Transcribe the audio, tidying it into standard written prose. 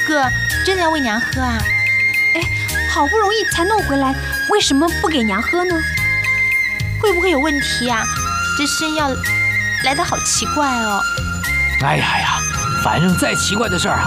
个真的要喂娘喝啊？ 哎，好不容易才弄回来，为什么不给娘喝呢？ 会不会有问题啊？这生药来得好奇怪哦。 哎呀，反正再奇怪的事儿啊，